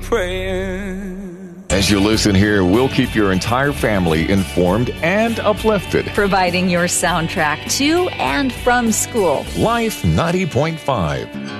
praying. As you listen here, we'll keep your entire family informed and uplifted. Providing your soundtrack to and from school. Life 90.5.